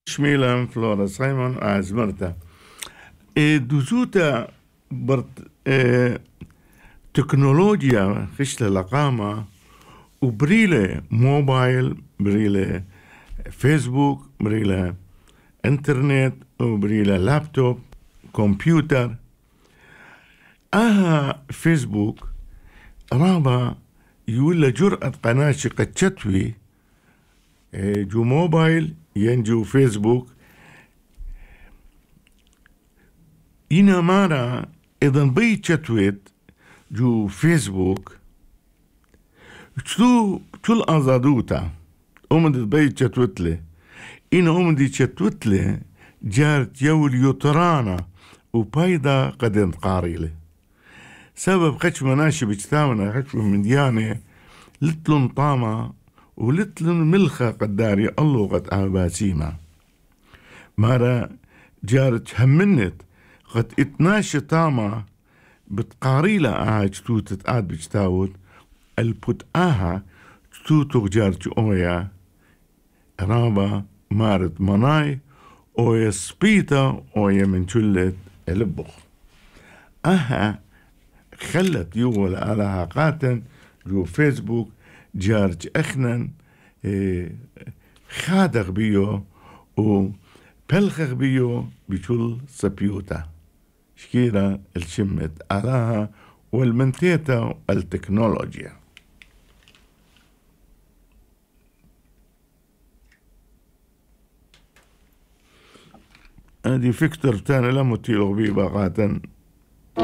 Milan, Flora Simon, Azmarta. دوزوتا برت تكنولوجيا خشلة لقامة وبريلة موبايل بريلة فيسبوك بريلة انترنت وبريلة لابتوب كمبيوتر فيسبوك رابا يقول جرأة قناة قد تشتوي جو موبايل ينجو فيسبوك إنا مارا إذن بي تشتويت جو فيسبوك تل أزادوتا أمدت بي تشتوتلي إنا أمدي تشتوتلي جارت يول يوترانا وبايدا قد انتقاريلي سبب خش مناشي بجتاونا خش من ديانة لتلن طاما ولتلن ملخة قداري الله قد آباسيما مارا جارت همنت قد اتناش طاما بتقاريلا توتت بجتاوت البت توتو جارت اويا رابا مارت مناي اويا سبيتا اويا من شلت البخ خلت يوغل على قاتن جو فيسبوك جارج اخنن خادغ بيو و بلخغ بيو بشل سبيوتا شكيرا الشمت علىها والمنتيتا التكنولوجيا هذه فكتر تاني لم تيلغ بي باقاتن